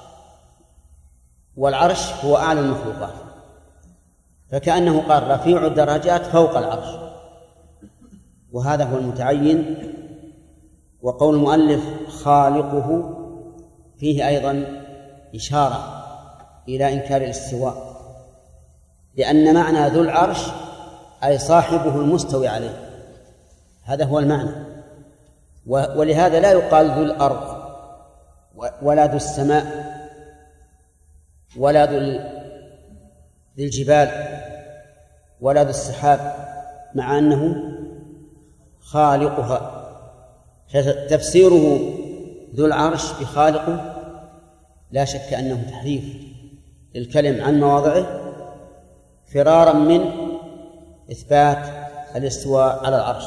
والعرش هو أعلى المخلوقات، فكأنه قال رفيع الدرجات فوق العرش، وهذا هو المتعين. وقول المؤلف خالقه فيه أيضا إشارة إلى إنكار الاستواء، لأن معنى ذو العرش أي صاحبه المستوي عليه، هذا هو المعنى. ولهذا لا يقال ذو الأرض ولا ذو السماء ولا ذو الجبال ولا ذو السحاب، مع أنه خالقها. فتفسيره ذو العرش بخالقه لا شك أنه تحريف للكلم عن مواضعه، فرارا من إثبات الاستواء على العرش.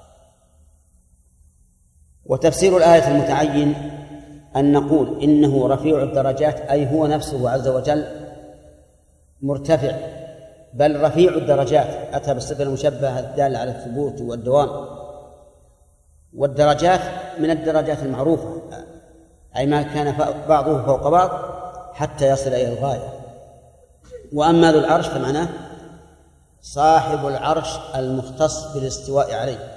وتفسير الآية المتعين أن نقول إنه رفيع الدرجات أي هو نفسه عز وجل مرتفع، بل رفيع الدرجات، أتى بالصفة المشبهة الدالة على الثبوت والدوام. والدرجات من الدرجات المعروفة، أي ما كان بعضه فوق بعض حتى يصل إلى الغاية. وأما ذو العرش فمعناه صاحب العرش المختص بالاستواء عليه،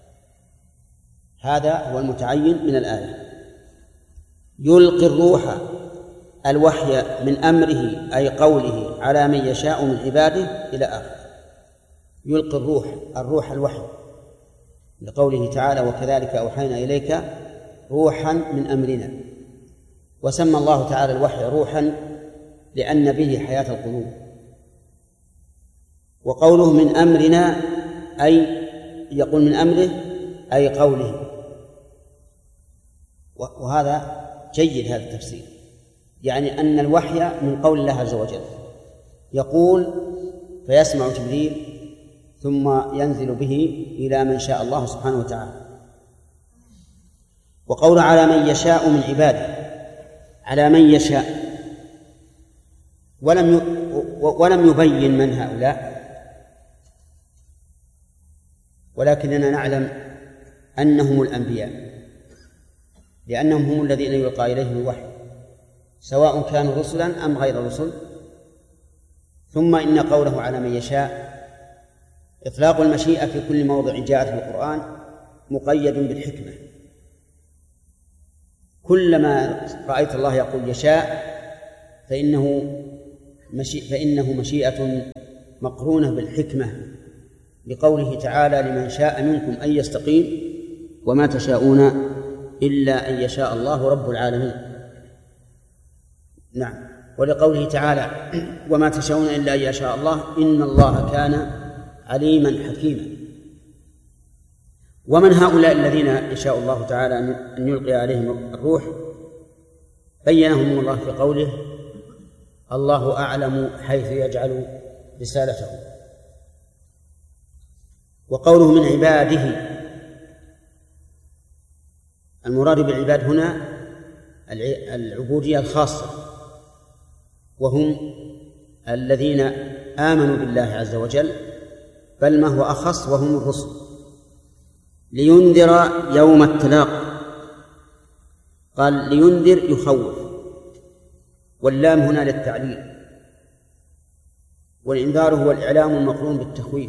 هذا هو المتعين من الآية. يلقي الروح الوحي من أمره أي قوله على من يشاء من عباده إلى آخر. يلقي الروح الوحي لقوله تعالى وكذلك أوحينا إليك روحا من أمرنا. وسمى الله تعالى الوحي روحا لأن به حياة القلوب. وقوله من أمرنا أي يقول من أمره أي قوله، وهذا جيد هذا التفسير، يعني أن الوحي من قول الله عز وجل، يقول فيسمع جبريل ثم ينزل به إلى من شاء الله سبحانه وتعالى. وقول على من يشاء من عباده، على من يشاء، ولم يبين من هؤلاء، ولكننا نعلم أنهم الأنبياء، لأنهم هم الذين يلقى إليهم الوحي سواء كانوا رسلا أم غير رسل. ثم إن قوله على من يشاء إطلاق المشيئة في كل موضع جاءت في القرآن مقيد بالحكمة. كلما رأيت الله يقول يشاء فإنه فإنه مشيئة مقرونة بالحكمة، لقوله تعالى: لمن شاء منكم أن يستقيم وما تشاءون إلا أن يشاء الله رب العالمين. نعم. ولقوله تعالى: وما تشاءون إلا أن يشاء الله إن الله كان عليما حكيما. ومن هؤلاء الذين يشاء الله تعالى أن يلقي عليهم الروح بينهم الله في قوله: الله أعلم حيث يجعل رسالته. وقوله من عباده، المراد بالعباد هنا العبودية الخاصة، وهم الذين آمنوا بالله عز وجل، بل ما هو أخص وهم الرسل. لينذر يوم التلاق، قال لينذر يخوف، واللام هنا للتعليل، والإنذار هو الإعلام المقرون بالتخويف،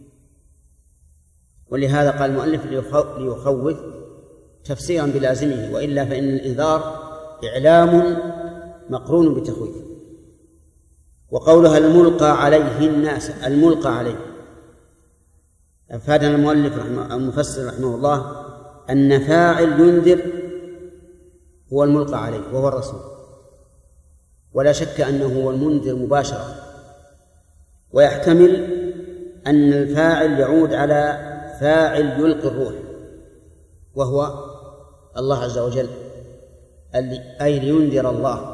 ولهذا قال المؤلف ليخوف تفسيرا بلازمه، وإلا فإن الإنذار إعلام مقرون بتخويف. وقولها الملقى عليه الناس، الملقى عليه، أفادنا المؤلف المفسر رحمه الله أن فاعل ينذر هو الملقى عليه وهو الرسول، ولا شك أنه هو المنذر مباشرة، ويحتمل أن الفاعل يعود على فاعل يلقي الروح وهو الله عز وجل، أي لينذر الله.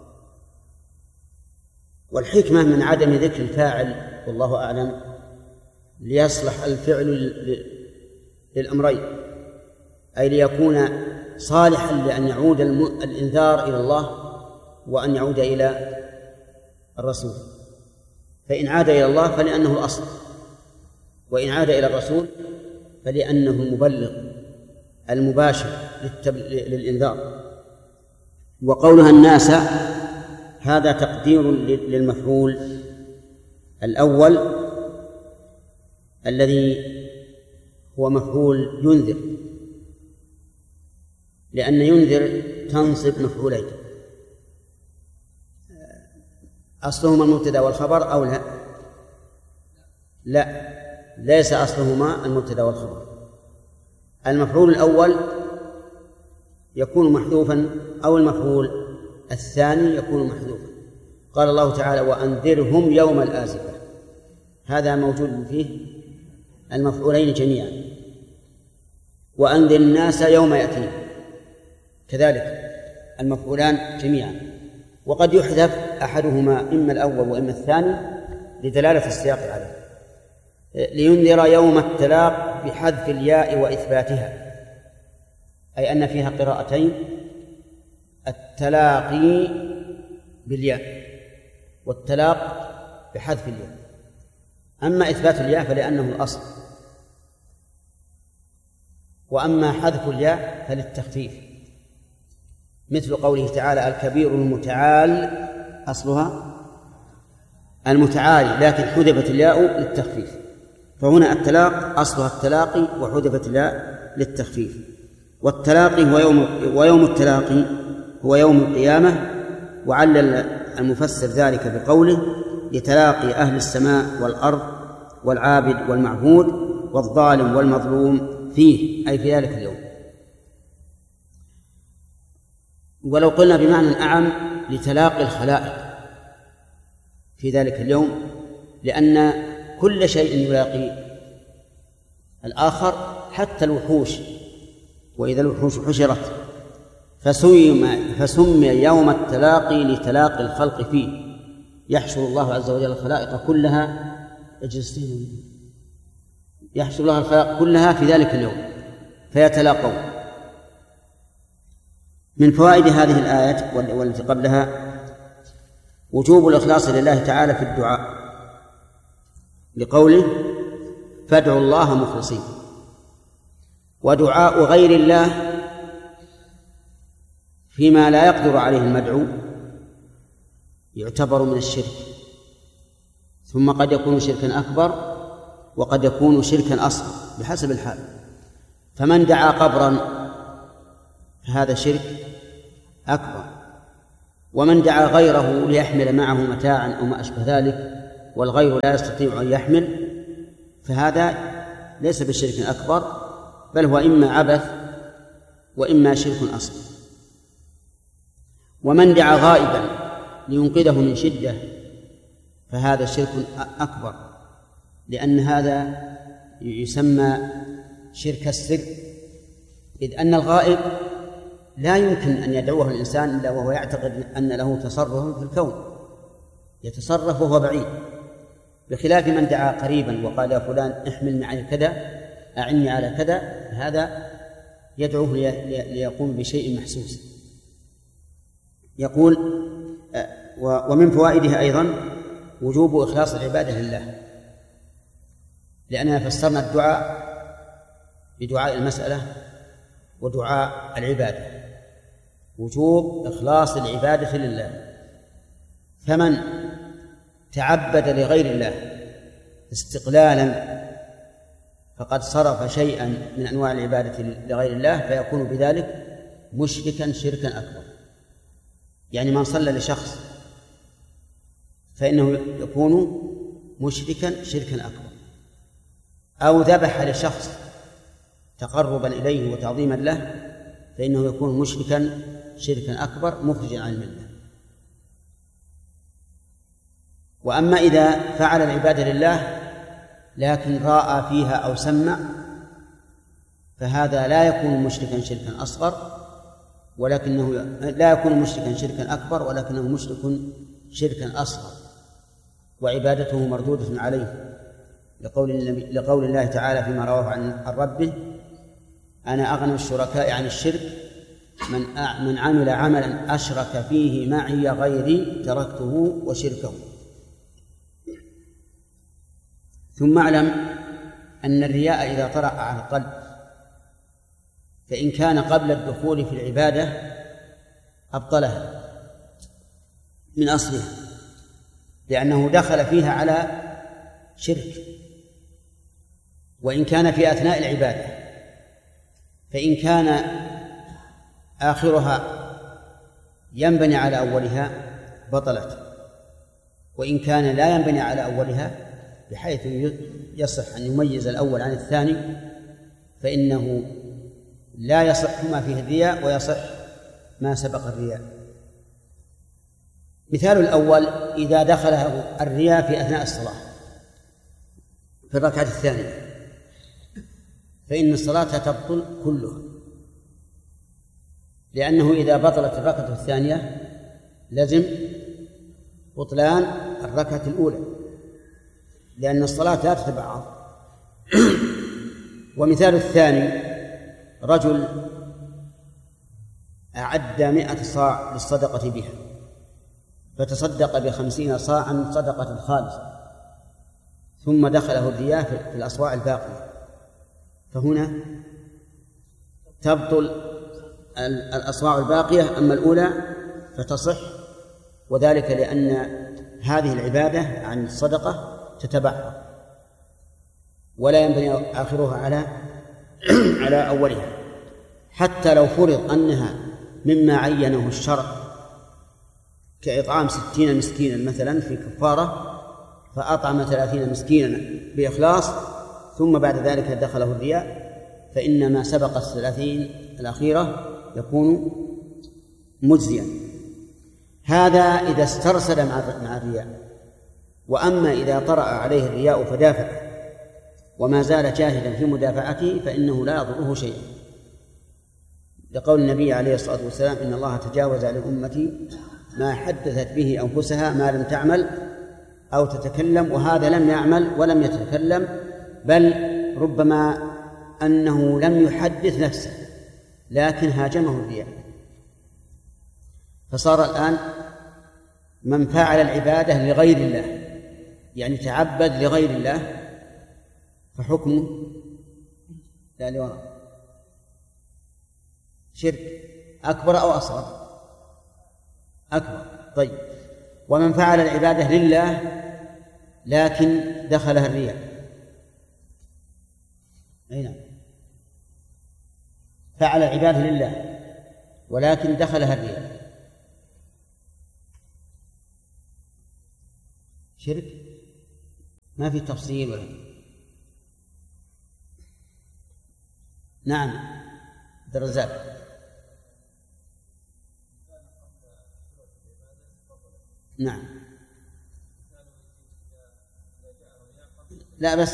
والحكمة من عدم ذكر الفاعل والله أعلم ليصلح الفعل للأمرين، أي ليكون صالحا لأن يعود الإنذار إلى الله وأن يعود إلى الرسول. فإن عاد إلى الله فلأنه الأصل، وإن عاد إلى الرسول فلأنه المبلغ المباشر للإنذار. وقولها الناس هذا تقدير للمفعول الأول الذي هو مفعول ينذر، لأن ينذر تنصب مفعولين، أصلهما المبتدأ والخبر أو لا؟ لا، ليس أصلهما المبتدأ والخبر. المفعول الأول يكون محذوفا أو المفعول الثاني يكون محذوفا. قال الله تعالى: وأنذرهم يوم الآزفة، هذا موجود فيه المفعولين جميعا. وأنذر الناس يوم يأتيهم، كذلك المفعولان جميعا. وقد يحذف أحدهما إما الأول وإما الثاني لدلالة السياق عليه. لينذر يوم التلاق بحذف الياء وإثباتها، أي أن فيها قراءتين: التلاقي بالياء والتلاق بحذف الياء. أما إثبات الياء فلأنه الأصل، وأما حذف الياء فللتخفيف، مثل قوله تعالى: الكبير المتعال، أصلها المتعالي لكن حذفت الياء للتخفيف، فهنا التلاق أصلها التلاقي وحذفت الياء للتخفيف. والتلاقي ويوم التلاقي هو يوم القيامة. وعلل المفسر ذلك بقوله: لتلاقي أهل السماء والأرض والعابد والمعبود والظالم والمظلوم فيه، أي في ذلك اليوم. ولو قلنا بمعنى أعم لتلاقي الخلائق في ذلك اليوم، لأن كل شيء يلاقي الآخر حتى الوحوش، وإذا الوحوش حشرت، فسمي يوم التلاقي لتلاقي الخلق فيه، يحشر الله عز وجل الخلائق كلها يحشر الله الخلائق كلها في ذلك اليوم فيتلاقون. من فوائد هذه الآية والتي قبلها وجوب الإخلاص لله تعالى في الدعاء، لقوله: فادعوا الله مخلصين. ودعاء غير الله فيما لا يقدر عليه المدعو يعتبر من الشرك، ثم قد يكون شركا أكبر وقد يكون شركا أصغر بحسب الحال. فمن دعا قبرا فهذا شرك أكبر، ومن دعا غيره ليحمل معه متاعا أو ما أشبه ذلك والغير لا يستطيع أن يحمل فهذا ليس بشرك أكبر، بل هو إما عبث وإما شرك أصغر. ومن دعا غائبا لينقذه من شدة فهذا شرك أكبر، لأن هذا يسمى شرك السر، إذ أن الغائب لا يمكن أن يدعوه الإنسان إلا وهو يعتقد أن له تصرف في الكون، يتصرف وهو بعيد، بخلاف من دعا قريبا وقال يا فلان احمل معي كذا، أعني على كذا، هذا يدعوه ليقوم بشيء محسوس. يقول ومن فوائدها أيضا وجوب إخلاص العبادة لله، لأننا فسرنا الدعاء بدعاء المسألة ودعاء العبادة، وجوب إخلاص العبادة لله. فمن تعبد لغير الله استقلالا فقد صرف شيئا من أنواع العبادة لغير الله، فيكون بذلك مشركا شركا أكبر. يعني من صلى لشخص فإنه يكون مشركا شركا أكبر، أو ذبح لشخص تقربا إليه وتعظيما له فإنه يكون مشركا شركا أكبر مخرجا عن الملة. وأما إذا فعل العبادة لله لكن رأى فيها أو سمع فهذا لا يكون مشركا شركا أصغر، ولكنه لا يكون مشركا شركا أكبر، ولكنه مشرك شركا أصغر، وعبادته مردودة عليه، لقول الله تعالى فيما رواه عن ربه أنا أغنى الشركاء عن الشرك من عمل عملا أشرك فيه معي غيري تركته وشركه. ثم اعلم أن الرياء إذا طرأ على القلب فإن كان قبل الدخول في العبادة أبطلها من أصلها، لأنه دخل فيها على شرك. وإن كان في أثناء العبادة فإن كان آخرها ينبني على أولها بطلت، وإن كان لا ينبني على أولها بحيث يصح أن يميز الأول عن الثاني فإنه لا يصح ما فيه الرياء ويصح ما سبق الرياء. مثال الأول إذا دخل الرياء في أثناء الصلاة في الركعة الثانية فإن الصلاة تبطل كلها، لأنه إذا بطلت الركعة الثانية لزم بطلان الركعة الأولى، لأن الصلاة لا تتبعض. ومثال الثاني رجل أعد 100 صاع للصدقة بها فتصدق ب50 صاعا صدقة خالصة ثم دخله الرياء في الأصواع الباقية، فهنا تبطل الأصواع الباقية، أما الأولى فتصح، وذلك لأن هذه العبادة عن الصدقة تتبعض ولا ينبني آخرها على أولها، حتى لو فرض أنها مما عينه الشرع كإطعام 60 مسكينا مثلا في كفارة فأطعم 30 مسكينا بإخلاص ثم بعد ذلك دخله الرياء، فإن ما سبق 30 الأخيرة يكون مجزيا. هذا إذا استرسل مع الرياء. وأما إذا طرأ عليه الرياء فدافع وما زال جاهدا في مدافعته فإنه لا يضره شيئا، لقول النبي عليه الصلاة والسلام إن الله تجاوز عن أمتي ما حدثت به أنفسها ما لم تعمل أو تتكلم، وهذا لم يعمل ولم يتكلم، بل ربما أنه لم يحدث نفسه لكن هاجمه الرياء. فصار الآن من فعل العبادة لغير الله يعني تعبد لغير الله فحكمه لا لوراء شرك أكبر أو أصغر؟ أكبر. طيب، ومن فعل العبادة لله لكن دخلها الرياء؟ أي نعم، فعل العبادة لله ولكن دخلها الرياء، شرك ما في تفصيل ولا. نعم عبد الرزاق. نعم لا بس